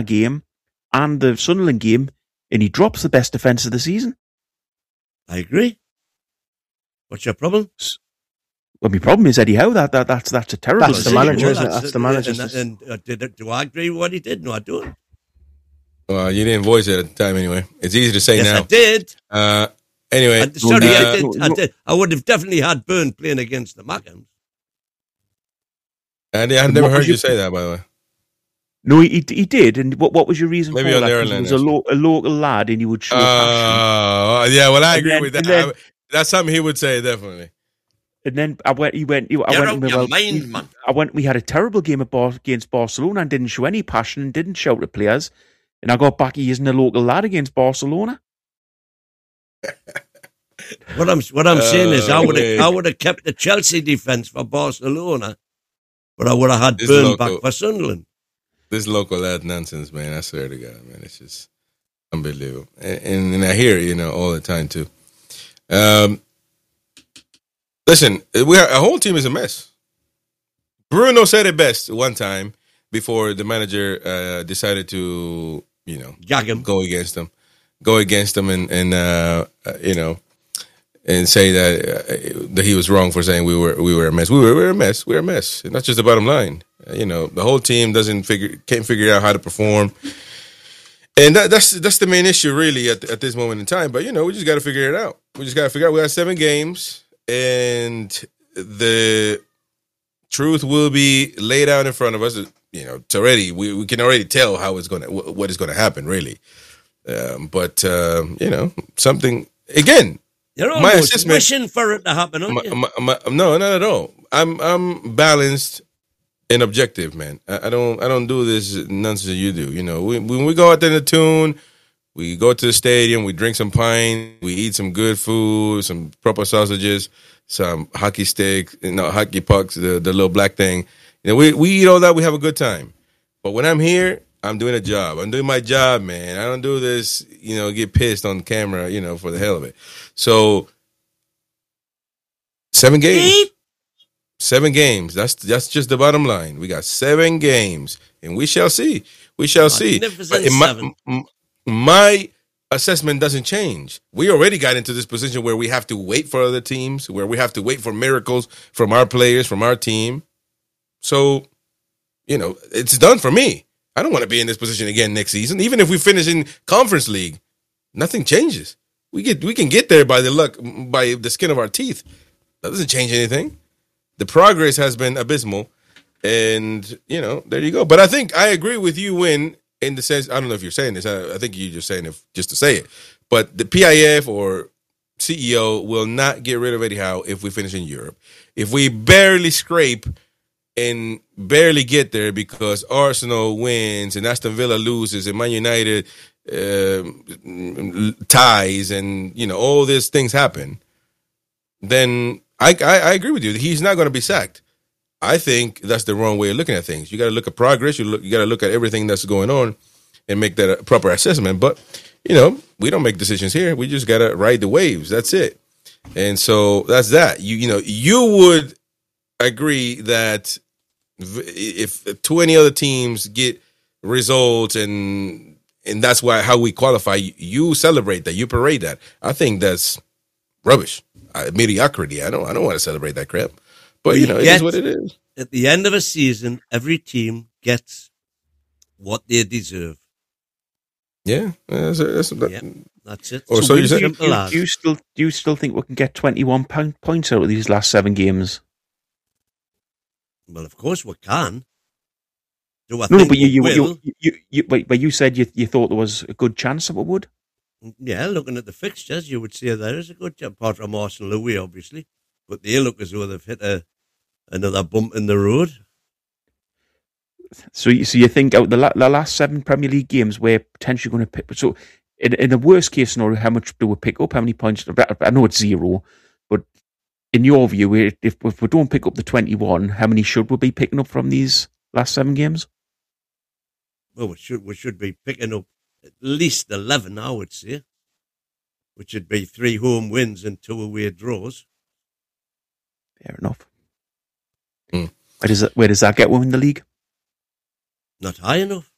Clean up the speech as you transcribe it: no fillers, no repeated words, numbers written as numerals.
game and the Sunderland game, and he drops the best defence of the season. I agree. What's your problem? Well, my problem is Eddie Howe. That's a terrible That's the decision. manager, isn't it? That's the manager. Do I agree with what he did? No, I don't. Well, you didn't voice it at the time anyway. It's easy to say yes, now. I did. Anyway. I did. I would have definitely had Byrne playing against the Mackhams. I've never heard you say that, by the way. No, he did. And what was your reason Maybe for on that? the He airline. was a local lad, and he would show passion. Yeah, well, I agree with that. That's something he would say, definitely. And then we had a terrible game against Barcelona and didn't show any passion and didn't shout at players. And I got back, he isn't a local lad against Barcelona. What I'm saying is, I would have kept the Chelsea defence for Barcelona, but I would have had Byrne back for Sunderland. This local lad nonsense, man. I swear to God, man, it's just unbelievable. And I hear it, all the time too. Listen, our whole team is a mess. Bruno said it best one time before the manager decided to, gag him, go against him, and say that he was wrong for saying we were a mess. We're a mess. We're a mess. And that's just the bottom line. The whole team can't figure out how to perform. And that's the main issue, really, at this moment in time. But, we just got to figure it out. We got 7 games, and the truth will be laid out in front of us. It's already, we can already tell what is going to happen, really. But something, again, you're almost wishing for it to happen, aren't you? No, not at all. I'm balanced and objective, man. I don't do this nonsense you do. When we go out there in the tune, we go to the stadium, we drink some pint, we eat some good food, some proper sausages, some hockey sticks, hockey pucks, the little black thing. We eat all that. We have a good time. But when I'm here, I'm doing a job. I'm doing my job, man. I don't do this, get pissed on camera, for the hell of it. So 7 games. 7 games. That's just the bottom line. We got 7 games, and we shall see. We shall see. My assessment doesn't change. We already got into this position where we have to wait for other teams, where we have to wait for miracles from our players, from our team. So, it's done for me. I don't want to be in this position again next season. Even if we finish in Conference League, nothing changes. We can get there by the skin of our teeth. That doesn't change anything. The progress has been abysmal, and there you go. But I think I agree with you in the sense, I don't know if you're saying this. I think you're just saying it just to say it. But the PIF or CEO will not get rid of Eddie Howe if we finish in Europe. If we barely scrape and barely get there because Arsenal wins and Aston Villa loses and Man United ties and all these things happen, then I agree with you. He's not going to be sacked. I think that's the wrong way of looking at things. You got to look at progress. You got to look at everything that's going on and make that a proper assessment. But we don't make decisions here. We just got to ride the waves. That's it. And so that's that. You would agree that if 20 other teams get results and that's how we qualify, you celebrate that, you parade that. I think that's rubbish, mediocrity. I don't want to celebrate that crap. But it is what it is. At the end of a season, every team gets what they deserve. Yeah, that's it. Or so you say. Do you still think we can get 21 points out of these last 7 games? Well, of course we can. But you said you thought there was a good chance that we would. Yeah, looking at the fixtures, you would say there is a good chance, apart from Arsenal away, obviously. But they look as though they've hit another bump in the road. So you think out the last 7 Premier League games, we're potentially going to pick. So in the worst case scenario, how much do we pick up? How many points? I know it's 0, but in your view, if we don't pick up the 21, how many should we be picking up from these last 7 games? Well, we should be picking up at least 11, I would say, which would be 3 home wins and 2 away draws. Fair enough. Where does that get one in the league? Not high enough.